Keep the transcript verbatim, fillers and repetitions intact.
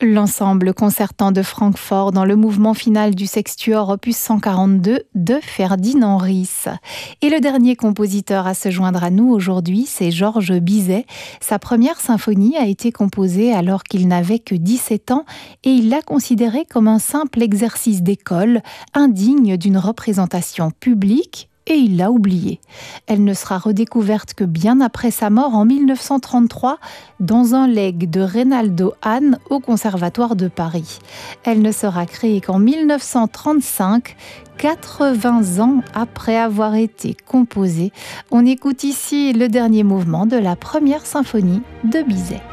L'ensemble concertant de Francfort dans le mouvement final du Sextuor opus cent quarante-deux de Ferdinand Ries. Et le dernier compositeur à se joindre à nous aujourd'hui, c'est Georges Bizet. Sa première symphonie a été composée alors qu'il n'avait que dix-sept ans et il l'a considérée comme un simple exercice d'école, indigne d'une représentation publique. Et il l'a oubliée. Elle ne sera redécouverte que bien après sa mort en mille neuf cent trente-trois dans un legs de Reynaldo Hahn au Conservatoire de Paris. Elle ne sera créée qu'en mille neuf cent trente-cinq, quatre-vingts ans après avoir été composée. On écoute ici le dernier mouvement de la première symphonie de Bizet.